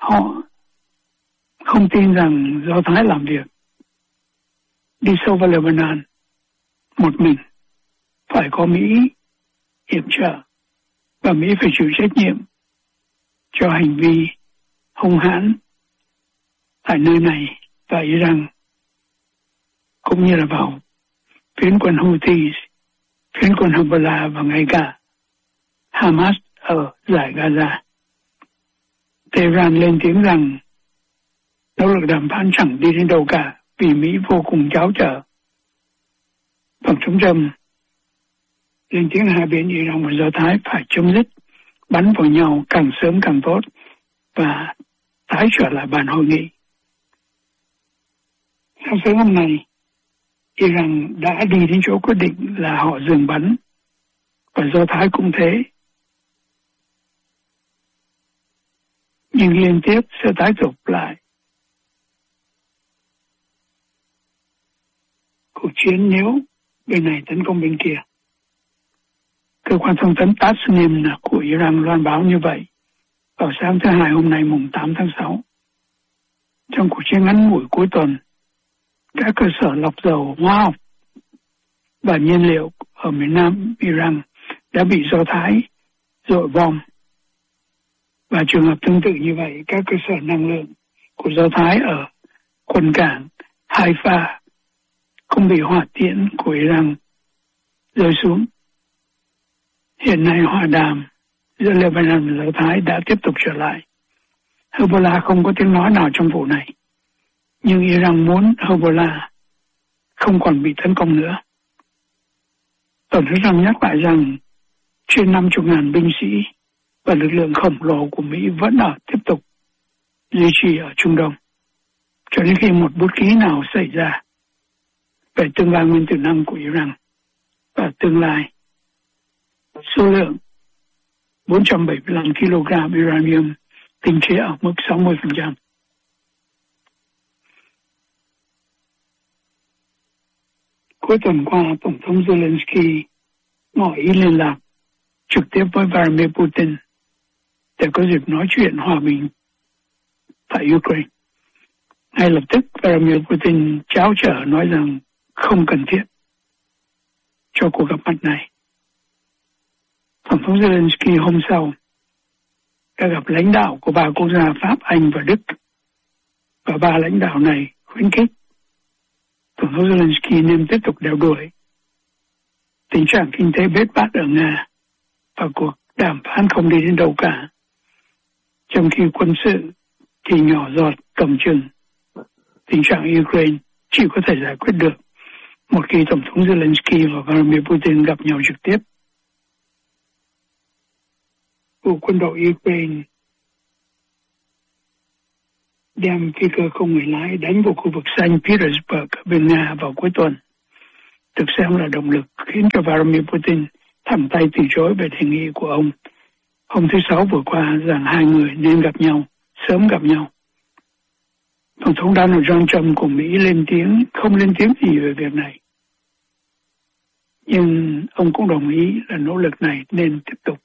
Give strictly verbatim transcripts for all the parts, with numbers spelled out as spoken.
Họ không tin rằng Do Thái làm việc đi sâu vào Lebanon một mình, phải có Mỹ hiệp trợ và Mỹ phải chịu trách nhiệm cho hành vi hung hãn tại nơi này và Iran, cũng như là vào phiến quân Houthi, phiến quân Hezbollah và ngay cả Hamas ở giải Gaza. Tehran lên tiếng rằng nỗ lực đàm phán chẳng đi đến đâu cả vì Mỹ vô cùng cháo trở. Tổng thống Trump lên tiếng hai bên Iran và Do Thái phải chấm dứt bắn vào nhau càng sớm càng tốt và tái trở lại bàn hội nghị. Sáng sớm hôm nay, Iran đã đi đến chỗ quyết định là họ dừng bắn, và Do Thái cũng thế. Nhưng liên tiếp sẽ tái tục lại cuộc chiến nếu bên này tấn công bên kia. Cơ quan thông tấn Tasnim của Iran loan báo như vậy vào sáng thứ Hai hôm nay mùng tám tháng sáu. Trong cuộc chiến ngắn ngủi cuối tuần, các cơ sở lọc dầu hóa học và nhiên liệu ở miền Nam Iran đã bị Do Thái dội bom. Và trường hợp tương tự như vậy, các cơ sở năng lượng của Do Thái ở quần cảng Haifa cũng bị hỏa tiễn của Iran rơi xuống. Hiện nay hòa đàm giữa Lebanon và Do Thái đã tiếp tục trở lại. Hezbollah không có tiếng nói nào trong vụ này, nhưng Iran muốn Hezbollah không còn bị tấn công nữa. Tổng thống Trump nhắc lại rằng trên năm mươi nghìn binh sĩ và lực lượng khổng lồ của Mỹ vẫn ở tiếp tục duy trì ở Trung Đông cho đến khi một bất kỳ nào xảy ra về tương lai nguyên tử năng của Iran và tương lai số lượng bốn trăm bảy mươi lăm ki lô gam uranium tinh chế ở mức sáu mươi phần trăm. Cuối tuần qua, Tổng thống Zelensky ngỏ ý liên lạc trực tiếp với Vladimir Putin để có dịp nói chuyện hòa bình tại Ukraine. Ngay lập tức, Vladimir Putin tráo trở nói rằng không cần thiết cho cuộc gặp mặt này. Tổng thống Zelensky hôm sau đã gặp lãnh đạo của ba quốc gia Pháp, Anh và Đức, và ba lãnh đạo này khuyến khích Tổng thống Zelensky nên tiếp tục đeo đuổi tình trạng kinh tế bết bát ở Nga và cuộc đàm phán không đi đến đâu cả, trong khi quân sự thì nhỏ giọt cầm chừng. Tình trạng Ukraine chỉ có thể giải quyết được một khi Tổng thống Zelensky và Vladimir Putin gặp nhau trực tiếp. Vụ quân đội Ukraine đem phi cơ không người lái đánh vào khu vực Saint Petersburg ở bên Nga vào cuối tuần, được xem là động lực khiến cho Vladimir Putin thẳng tay từ chối về đề nghị của ông hôm thứ Sáu vừa qua rằng hai người nên gặp nhau, sớm gặp nhau. Tổng thống Donald John Trump của Mỹ lên tiếng, không lên tiếng gì về việc này. Nhưng ông cũng đồng ý là nỗ lực này nên tiếp tục.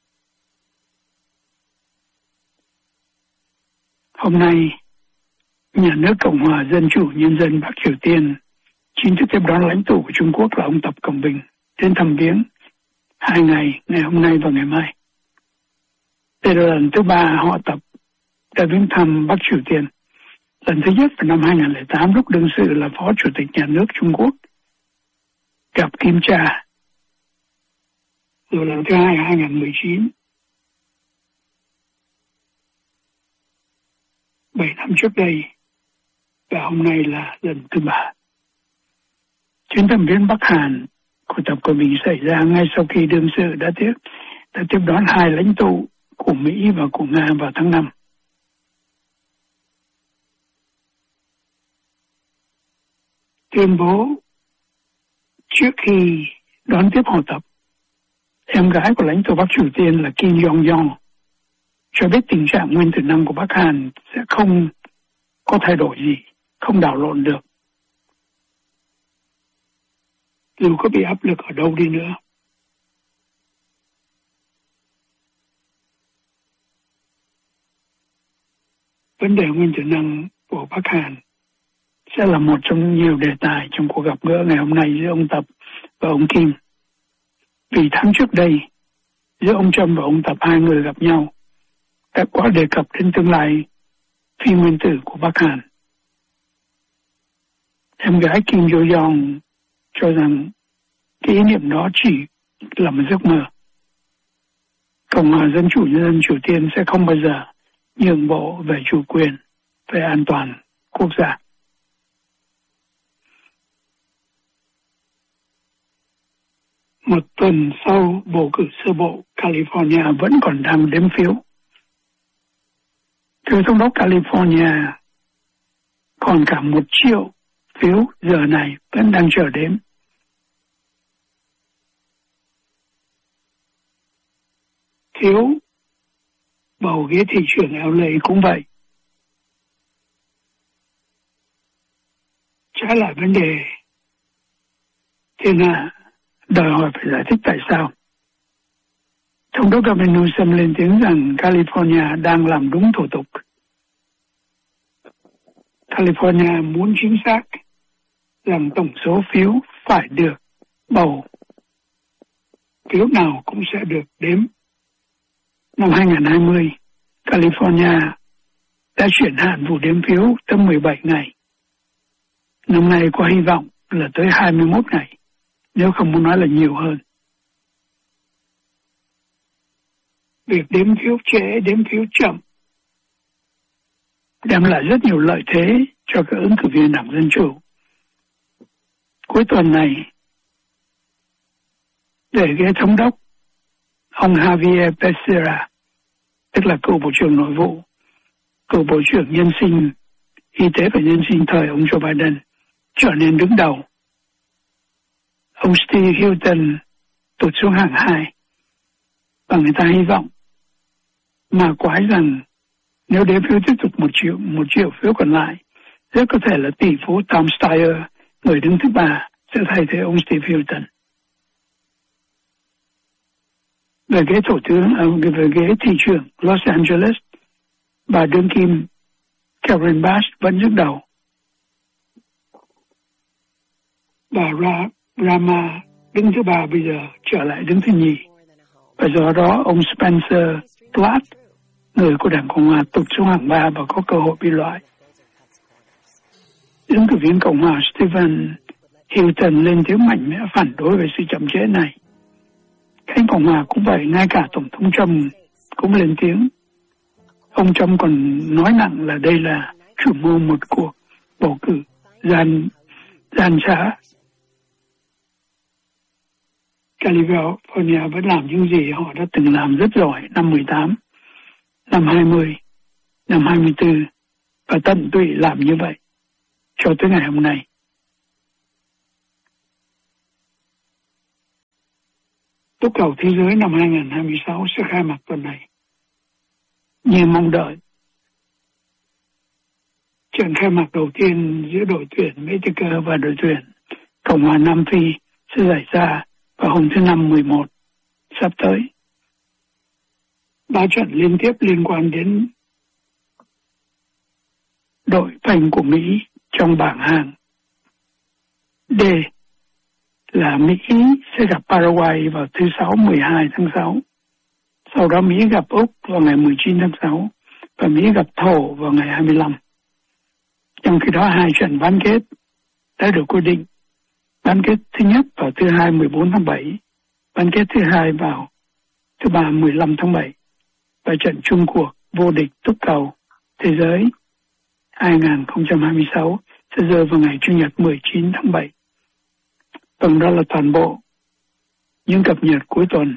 Hôm nay, nhà nước Cộng hòa Dân chủ Nhân dân Bắc Triều Tiên chính thức tiếp đón lãnh tụ của Trung Quốc là ông Tập Cận Bình đến thăm viếng hai ngày, ngày hôm nay và ngày mai. Đây là lần thứ ba họ Tập đã viếng thăm Bắc Triều Tiên. Lần thứ nhất vào năm hai không không tám lúc đương sự là Phó Chủ tịch Nhà nước Trung Quốc gặp Kim Cha. Rồi lần thứ hai hai không một chín. Bảy năm trước đây, và hôm nay là lần thứ ba. Chuyến thăm viếng Bắc Hàn của Tập Cận Bình xảy ra ngay sau khi đương sự đã tiếp đã tiếp đón hai lãnh tụ của Mỹ và của Nga vào tháng năm. Tuyên bố trước khi đón tiếp họ Tập, em gái của lãnh tụ Bắc Triều Tiên là Kim Jong-un cho biết tình trạng nguyên tử năng của Bắc Hàn sẽ không có thay đổi gì, không đảo lộn được, dù có bị áp lực ở đâu đi nữa. vấn đề nguyên tử năng của Bắc Hàn sẽ là một trong nhiều đề tài trong cuộc gặp gỡ ngày hôm nay giữa ông Tập và ông Kim. Vì tháng trước đây, giữa ông Trump và ông Tập hai người gặp nhau đã có đề cập đến tương lai phi nguyên tử của Bắc Hàn. Em gái Kim Yo-jong cho rằng cái ý niệm đó chỉ là một giấc mơ. Cộng hòa Dân chủ Nhân dân Triều Tiên sẽ không bao giờ nhượng bộ về chủ quyền, về an toàn quốc gia. Một tuần sau bầu cử sơ bộ, California vẫn còn đang đếm phiếu. Thưa Thống đốc California, còn cả một triệu phiếu giờ này vẫn đang chờ đếm. Phiếu bầu ghế thị trưởng eo lây cũng vậy. Trái lại vấn đề thiên hạ đòi hỏi phải giải thích tại sao. Thống đốc Gavin Newsom lên tiếng rằng California đang làm đúng thủ tục. California muốn chính xác rằng tổng số phiếu phải được bầu, phiếu nào cũng sẽ được đếm. Năm hai không hai không, California đã chuyển hạn vụ đếm phiếu tới mười bảy ngày. Năm nay có hy vọng là tới hai mươi mốt ngày, nếu không muốn nói là nhiều hơn. Việc đếm phiếu trễ, đếm phiếu chậm đem lại rất nhiều lợi thế cho các ứng cử viên Đảng Dân Chủ. Cuối tuần này, để ghế thống đốc, ông Javier Becerra, tức là cựu Bộ trưởng Nội vụ, cựu Bộ trưởng Nhân sinh, Y tế và Nhân sinh thời ông Joe Biden, trở nên đứng đầu. Ông Steve Hilton tụt xuống hạng hai, và người ta hy vọng mà quái rằng nếu đếm phiếu tiếp tục một triệu, một triệu phiếu còn lại, rất có thể là tỷ phú Tom Steyer, người đứng thứ ba, sẽ thay thế ông Steve Hilton. Về ghế thủ tướng, về ghế thị trưởng Los Angeles, bà đương kim Karen Bass vẫn đứng đầu. Bà Ra, Rama đứng thứ ba bây giờ trở lại đứng thứ nhì. Và do đó ông Spencer Platt, người của Đảng Cộng hòa, tụt xuống hạng ba và có cơ hội bị loại. Ứng cử viên Cộng hòa Stephen Hilton lên tiếng mạnh mẽ phản đối về sự chậm trễ này. Cánh Cộng hòa cũng vậy, ngay cả Tổng thống Trump cũng lên tiếng. Ông Trump còn nói nặng là đây là chủ mưu một cuộc bầu cử gian, gian trá. California vẫn làm những gì họ đã từng làm rất giỏi năm mười tám, năm hai mươi, năm hai mươi tư và tận tụy làm như vậy cho tới ngày hôm nay. Túc cầu thế giới năm hai không hai sáu sẽ khai mạc tuần này. Như mong đợi, trận khai mạc đầu tiên giữa đội tuyển Mexico và đội tuyển Cộng hòa Nam Phi sẽ xảy ra vào hôm thứ Năm mười một sắp tới. Ba trận liên tiếp liên quan đến đội banh của Mỹ trong bảng hạng D là Mỹ sẽ gặp Paraguay vào thứ Sáu mười hai tháng sáu. Sau đó Mỹ gặp Úc vào ngày mười chín tháng sáu và Mỹ gặp Thổ vào ngày hai mươi lăm. Trong khi đó hai trận bán kết đã được quyết định. Bán kết thứ nhất vào thứ hai mười bốn tháng bảy, bán kết thứ hai vào thứ ba mười lăm tháng bảy và trận chung cuộc vô địch túc cầu thế giới hai không hai sáu sẽ rơi vào ngày Chủ nhật mười chín tháng bảy. Vâng, đó là toàn bộ những cập nhật cuối tuần.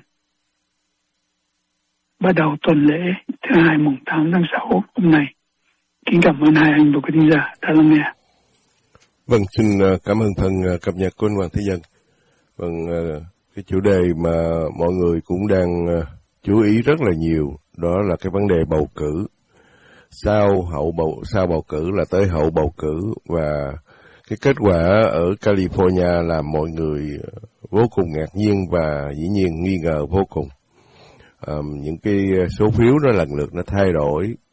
Bắt đầu tuần lễ thứ hai mùng tám tháng sáu hôm nay. Kính cảm ơn hai anh và quý thính giả đã lắng nghe. Vâng, xin cảm ơn phần cập nhật của anh Hoàng Thế Dân. Vâng, cái chủ đề mà mọi người cũng đang chú ý rất là nhiều, đó là cái vấn đề bầu cử. Sau hậu bầu sau bầu cử là tới hậu bầu cử, và cái kết quả ở California làm mọi người vô cùng ngạc nhiên và dĩ nhiên nghi ngờ vô cùng. À, những cái số phiếu đó lần lượt nó thay đổi,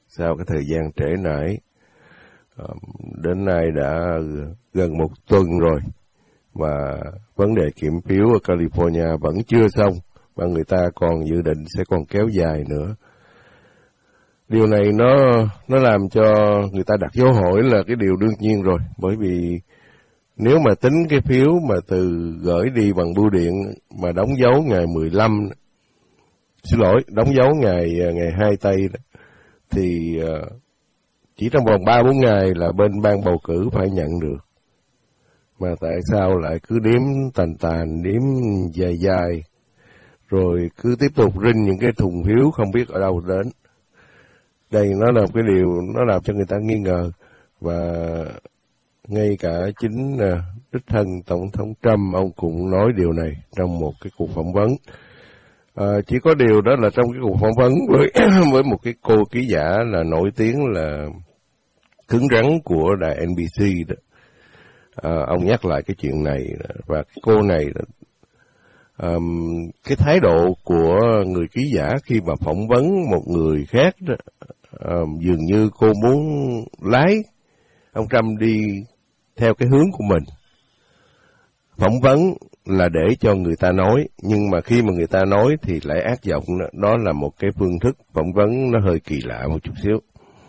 sau cái thời gian trễ nải. À, đến nay đã gần một tuần rồi mà vấn đề kiểm phiếu ở California vẫn chưa xong, và người ta còn dự định sẽ còn kéo dài nữa. Điều này nó nó làm cho người ta đặt dấu hỏi là cái điều đương nhiên rồi, bởi vì nếu mà tính cái phiếu mà từ gửi đi bằng bưu điện mà đóng dấu ngày mười lăm, xin lỗi, đóng dấu ngày ngày hai tây, thì chỉ trong vòng ba bốn ngày là bên ban bầu cử phải nhận được. Mà tại sao lại cứ đếm tàn tàn, đếm dài dài, rồi cứ tiếp tục rinh những cái thùng phiếu không biết ở đâu đến. Đây nó là cái điều nó làm cho người ta nghi ngờ, và ngay cả chính đích thân Tổng thống Trump ông cũng nói điều này trong một cái cuộc phỏng vấn. À, chỉ có điều đó là trong cái cuộc phỏng vấn với với một cái cô ký giả là nổi tiếng là cứng rắn của đài en bê xê đó. À, ông nhắc lại cái chuyện này, và cái cô này um, cái thái độ của người ký giả khi mà phỏng vấn một người khác đó, um, dường như cô muốn lái ông Trump đi theo cái hướng của mình. Phỏng vấn là để cho người ta nói, nhưng mà khi mà người ta nói thì lại ác giọng, đó, đó là một cái phương thức phỏng vấn nó hơi kỳ lạ một chút xíu.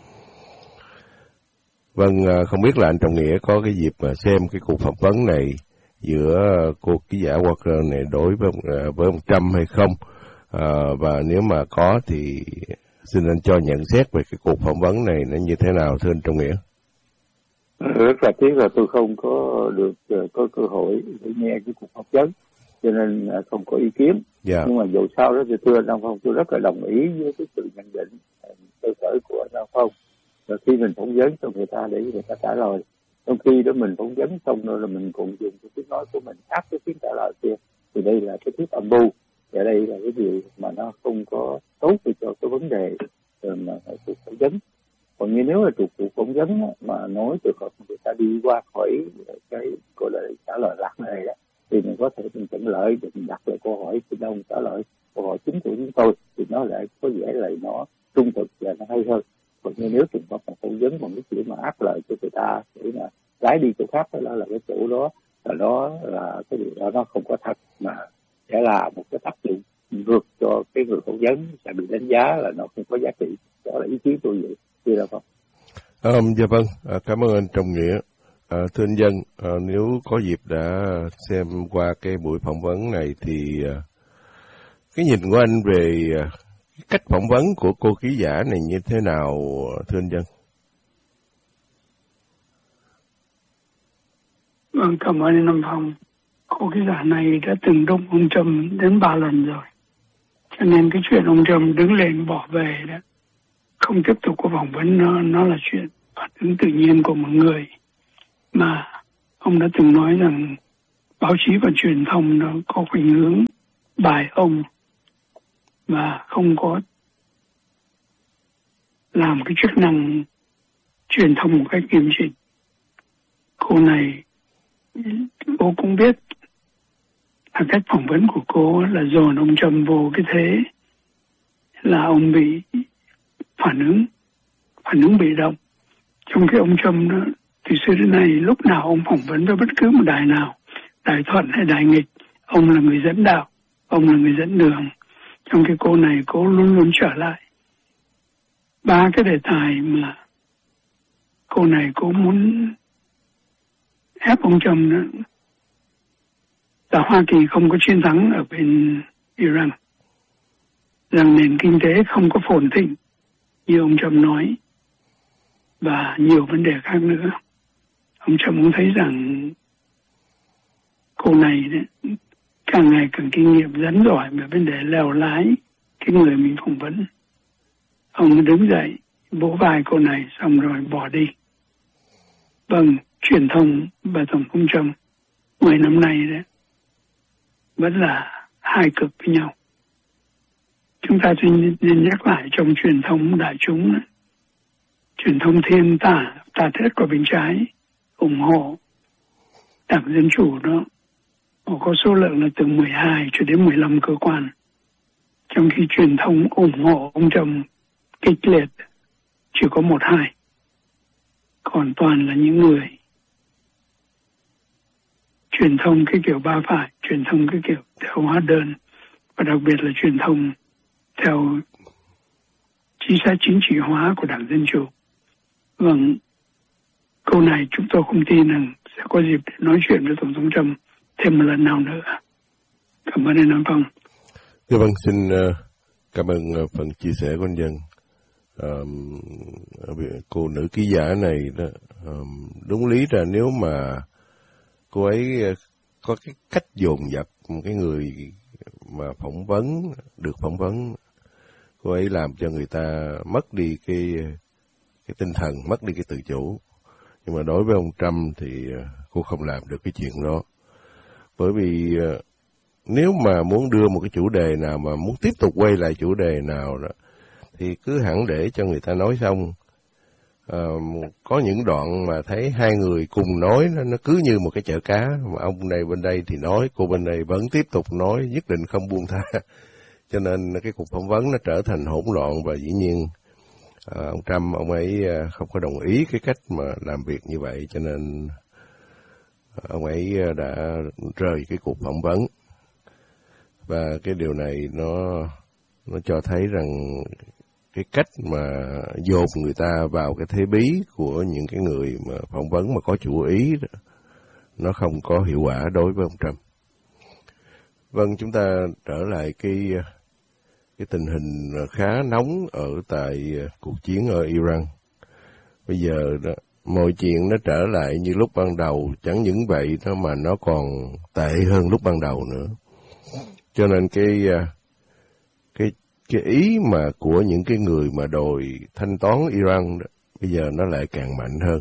Vâng, không biết là anh Trọng Nghĩa có cái dịp mà xem cái cuộc phỏng vấn này giữa cô ký giả Walker này đối với với ông Trump hay không, à, và nếu mà có thì xin anh cho nhận xét về cái cuộc phỏng vấn này nó như thế nào, thưa anh Trọng Nghĩa? Rất là tiếc là tôi không có được có cơ hội để nghe cái cuộc phỏng vấn, cho nên không có ý kiến. Yeah. Nhưng mà dù sao đó thì thưa anh Đăng Phong, tôi rất là đồng ý với cái sự nhận định cơ sở của anh Đăng Phong. Và khi mình phỏng vấn cho người ta để người ta trả lời, trong khi đó mình phỏng vấn xong rồi là mình cũng dùng cái tiếng nói của mình áp cái tiếng trả lời kia, thì đây là cái thuyết âm mưu, và đây là cái điều mà nó không có tốt cho cái vấn đề mà cuộc phỏng vấn. Còn như nếu là cuộc cuộc phỏng vấn mà nói trường hợp người ta đi qua khỏi cái gọi là trả lời lạc này đó, thì mình có thể mình chọn lợi để mình đặt lại câu hỏi cho ông trả lời câu hỏi chính của chúng tôi, thì nó lại có vẻ là nó trung thực và nó hay hơn. Còn như nếu trường hợp mà phỏng vấn bằng cái kiểu mà áp lời cho người ta để mà lái đi chỗ khác, đó là cái chỗ đó là đó là cái điều đó nó không có thật, mà sẽ là một cái tác dụng ngược cho cái người phỏng vấn, sẽ bị đánh giá là nó không có giá trị. Đó là ý kiến tôi vậy. Thưa là không? À, dạ vâng, à, cảm ơn anh Trọng Nghĩa. À, thưa anh Dân, à, nếu có dịp đã xem qua cái buổi phỏng vấn này thì à, cái nhìn của anh về à, cách phỏng vấn của cô ký giả này như thế nào, thưa anh Dân? Vâng, cảm ơn anh Nam Phong. Cô ký giả này đã từng đụng ông Trump đến ba lần rồi, cho nên cái chuyện ông Trump đứng lên bỏ về đó, không tiếp tục có phỏng vấn, nó, nó là chuyện phản ứng tự nhiên của một người. Mà ông đã từng nói rằng báo chí và truyền thông nó có khuynh hướng bài ông và không có làm cái chức năng truyền thông một cách nghiêm chỉnh. Cô này, cô cũng biết là cách phỏng vấn của cô là dồn ông Trump vô cái thế là ông bị phản ứng, phản ứng bị động. Trong khi ông Trump đó, từ xưa đến nay lúc nào ông phỏng vấn với bất cứ một đài nào, đài thuận hay đài nghịch, ông là người dẫn đạo, ông là người dẫn đường. Trong khi cô này, cô luôn luôn trở lại ba cái đề tài mà cô này cô muốn ép ông Trump đó là Hoa Kỳ không có chiến thắng ở bên Iran, rằng nền kinh tế không có phồn thịnh như ông Trump nói, và nhiều vấn đề khác nữa. Ông Trump cũng thấy rằng cô này đấy, càng ngày càng kinh nghiệm rắn giỏi về vấn đề lèo lái cái người mình phỏng vấn. Ông đứng dậy vỗ vai cô này xong rồi bỏ đi. Vâng, truyền thông và Tổng thống Trump mười năm nay đấy vẫn là hai cực với nhau. Chúng ta nên nhắc lại trong truyền thông đại chúng đấy, truyền thông thiên tả, tả thiết của bên trái ủng hộ Đảng Dân Chủ đó, họ có số lượng là từ mười hai cho đến mười lăm cơ quan. Trong khi truyền thông ủng hộ ông Trump kịch liệt chỉ có một hai, còn toàn là những người truyền thông cái kiểu ba phải, truyền thông cái kiểu theo hóa đơn, và đặc biệt là truyền thông theo chính sách chính trị hóa của Đảng Dân Chủ. Vâng, câu này chúng tôi không tin rằng sẽ có dịp để nói chuyện với Tổng thống Trump thêm một lần nào nữa. Cảm ơn anh Nam Phong. Thưa vâng, xin cảm ơn phần chia sẻ của anh Dân. Um, cô nữ ký giả này đó, um, đúng lý là nếu mà cô ấy có cái cách dồn dập cái người mà phỏng vấn, được phỏng vấn, cô ấy làm cho người ta mất đi cái cái tinh thần, mất đi cái tự chủ. Nhưng mà đối với ông Trump thì cô không làm được cái chuyện đó. Bởi vì nếu mà muốn đưa một cái chủ đề nào, mà muốn tiếp tục quay lại chủ đề nào đó, thì cứ hẳn để cho người ta nói xong. À, có những đoạn mà thấy hai người cùng nói, nó, nó cứ như một cái chợ cá, mà ông này bên đây thì nói, cô bên đây vẫn tiếp tục nói, nhất định không buông tha. Cho nên cái cuộc phỏng vấn nó trở thành hỗn loạn, và dĩ nhiên à, ông Trump, ông ấy không có đồng ý cái cách mà làm việc như vậy, cho nên ông ấy đã rời cái cuộc phỏng vấn. Và cái điều này nó nó cho thấy rằng cái cách mà dồn người ta vào cái thế bí của những cái người mà phỏng vấn mà có chủ ý đó, nó không có hiệu quả đối với ông Trump. Vâng, chúng ta trở lại cái cái tình hình khá nóng ở tại cuộc chiến ở Iran. Bây giờ đó, mọi chuyện nó trở lại như lúc ban đầu, chẳng những vậy đó mà nó còn tệ hơn lúc ban đầu nữa. Cho nên cái cái cái ý mà của những cái người mà đòi thanh toán Iran đó, bây giờ nó lại càng mạnh hơn.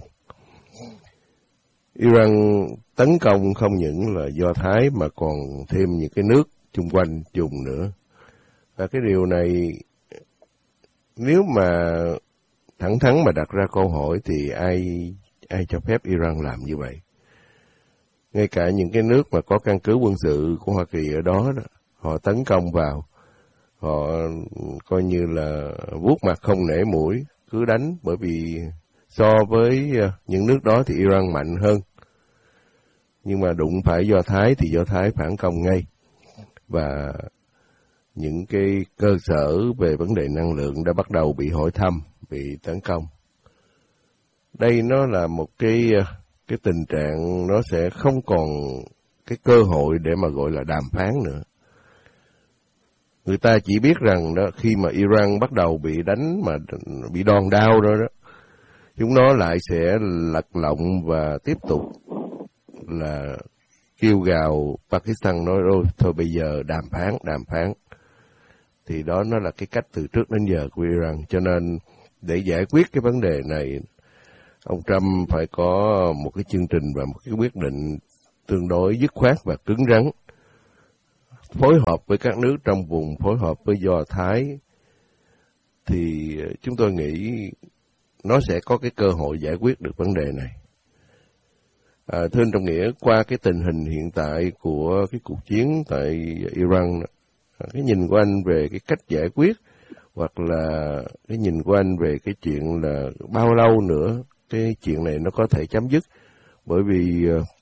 Iran tấn công không những là Do Thái mà còn thêm những cái nước chung quanh dùng nữa. Và cái điều này, nếu mà thẳng thắn mà đặt ra câu hỏi thì ai ai cho phép Iran làm như vậy? Ngay cả những cái nước mà có căn cứ quân sự của Hoa Kỳ ở đó, đó họ tấn công vào, họ coi như là vuốt mặt không nể mũi, cứ đánh, bởi vì so với những nước đó thì Iran mạnh hơn. Nhưng mà đụng phải Do Thái thì Do Thái phản công ngay. Và những cái cơ sở về vấn đề năng lượng đã bắt đầu bị hỏi thăm, bị tấn công. Đây nó là một cái cái tình trạng nó sẽ không còn cái cơ hội để mà gọi là đàm phán nữa. Người ta chỉ biết rằng đó, khi mà Iran bắt đầu bị đánh mà bị đòn đau rồi đó, chúng nó lại sẽ lật lọng và tiếp tục là kêu gào Pakistan nói rồi thôi bây giờ đàm phán, đàm phán. Thì đó nó là cái cách từ trước đến giờ của Iran. Cho nên để giải quyết cái vấn đề này, ông Trump phải có một cái chương trình và một cái quyết định tương đối dứt khoát và cứng rắn, phối hợp với các nước trong vùng, phối hợp với Do Thái, thì chúng tôi nghĩ nó sẽ có cái cơ hội giải quyết được vấn đề này. À, thưa anh Trọng Nghĩa, qua cái tình hình hiện tại của cái cuộc chiến tại Iran, cái nhìn của anh về cái cách giải quyết, hoặc là cái nhìn của anh về cái chuyện là bao lâu nữa cái chuyện này nó có thể chấm dứt? Bởi vì